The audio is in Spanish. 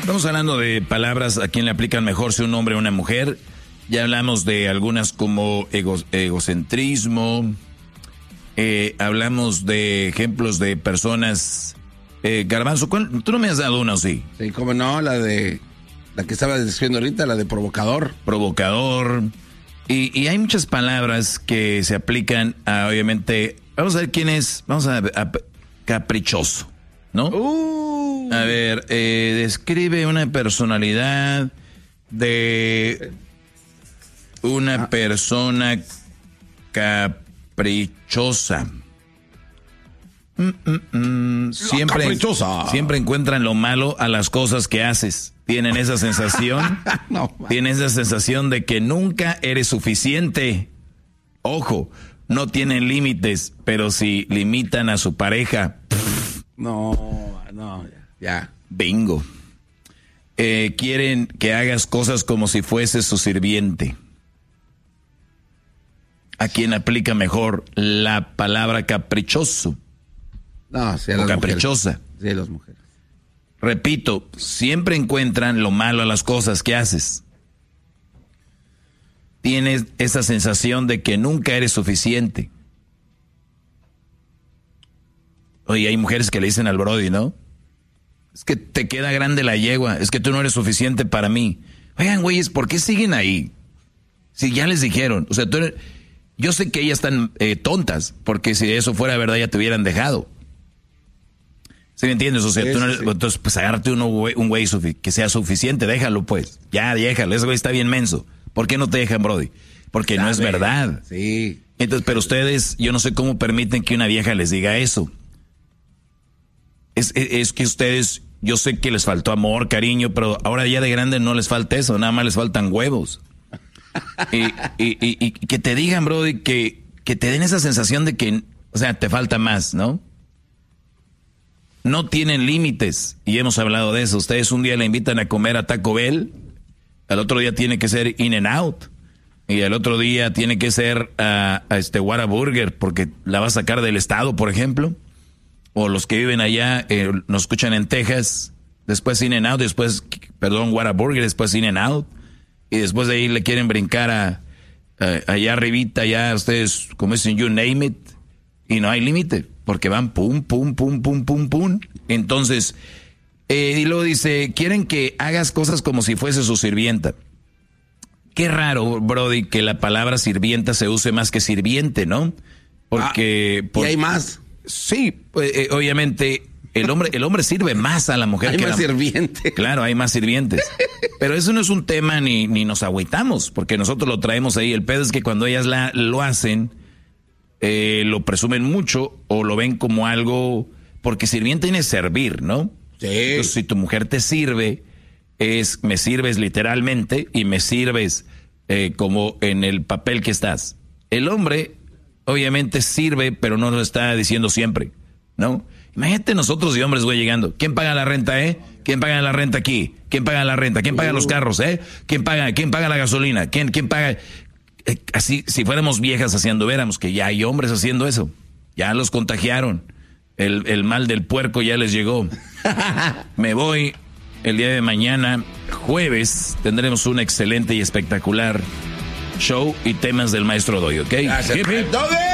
Estamos hablando de palabras a quién le aplican mejor, si un hombre o una mujer. Ya hablamos de algunas como egocentrismo. Hablamos de ejemplos de personas. Garbanzo, ¿tú no me has dado una o sí? Sí, cómo no, la que estaba describiendo ahorita, la de provocador. Provocador. Y hay muchas palabras que se aplican a, obviamente, vamos a ver quién es, vamos a caprichoso, ¿no? A ver, describe una personalidad de una persona caprichosa. Siempre encuentran lo malo a las cosas que haces. Tienen esa sensación. Tienen esa sensación de que nunca eres suficiente. Ojo, no tienen límites, pero si limitan a su pareja. Ya. Bingo. Quieren que hagas cosas como si fueses su sirviente. ¿A quién aplica mejor la palabra caprichoso? No, sí, a o las caprichosa. Mujeres. Sí, a las mujeres. Repito, siempre encuentran lo malo a las cosas que haces. Tienes esa sensación de que nunca eres suficiente. Oye, hay mujeres que le dicen al brody, ¿no? Es que te queda grande la yegua, es que tú no eres suficiente para mí. Oigan, güeyes, ¿por qué siguen ahí? Si ya les dijeron, o sea, yo sé que ellas están tontas, porque si eso fuera verdad ya te hubieran dejado. ¿Sí me entiendes? O sea, tú no eres, entonces pues agárrate un güey que sea suficiente, déjalo pues. Ya, déjalo, ese güey está bien menso. ¿Por qué no te dejan, brody? Porque no es verdad. Sí. Entonces, pero ustedes, yo no sé cómo permiten que una vieja les diga eso. Es que ustedes, yo sé que les faltó amor, cariño, pero ahora ya de grande no les falta eso, nada más les faltan huevos. Y que te digan, brody, que te den esa sensación de que, o sea, te falta más, ¿no? No tienen límites, y hemos hablado de eso. Ustedes un día le invitan a comer a Taco Bell, al otro día tiene que ser In-N-Out, y al otro día tiene que ser a Whataburger, porque la va a sacar del estado, por ejemplo. O los que viven allá, nos escuchan en Texas, después In-N-Out, Whataburger, después In-N-Out, y después de ahí le quieren brincar allá arribita, ya ustedes, como dicen, you name it, y no hay límite, porque van pum, pum, pum, pum, pum, pum. Entonces, y luego dice, quieren que hagas cosas como si fuese su sirvienta. Qué raro, brody, que la palabra sirvienta se use más que sirviente, ¿no? Porque... ¿Y hay más? Sí, obviamente el hombre sirve más a la mujer hay que más sirviente. Claro, hay más sirvientes. Pero eso no es un tema ni nos agüitamos, porque nosotros lo traemos ahí. El pedo es que cuando ellas lo hacen, lo presumen mucho o lo ven como algo, porque sirviente tiene servir, ¿no? Sí. Entonces, si tu mujer te sirve, me sirves literalmente y me sirves como en el papel que estás. El hombre obviamente sirve, pero no lo está diciendo siempre, ¿no? Imagínate nosotros y hombres, güey, llegando. ¿Quién paga la renta, ¿Quién paga la renta aquí? ¿Quién paga la renta? ¿Quién paga los carros, ¿Quién paga la gasolina? ¿Quién paga? Así, si fuéramos viejas haciendo, viéramos que ya hay hombres haciendo eso. Ya los contagiaron. El mal del puerco ya les llegó. Me voy. El día de mañana, jueves, tendremos un excelente y espectacular show y temas del maestro Doy, ¿ok? Gracias. Hip, hip.